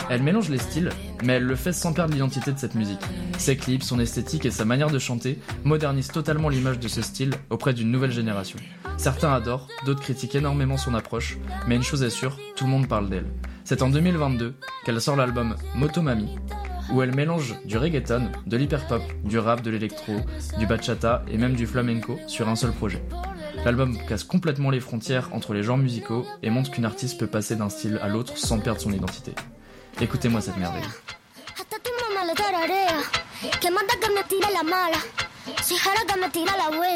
Elle mélange les styles, mais elle le fait sans perdre l'identité de cette musique. Ses clips, son esthétique et sa manière de chanter modernisent totalement l'image de ce style auprès d'une nouvelle génération. Certains adorent, d'autres critiquent énormément son approche, mais une chose est sûre, tout le monde parle d'elle. C'est en 2022 qu'elle sort l'album Motomami, où elle mélange du reggaeton, de l'hyperpop, du rap, de l'électro, du bachata et même du flamenco sur un seul projet. L'album casse complètement les frontières entre les genres musicaux et montre qu'une artiste peut passer d'un style à l'autre sans perdre son identité. Écoutez-moi cette merveille. Hasta tu mamá le tararea, que manda que me tire la mala, si jara que me tira la buena.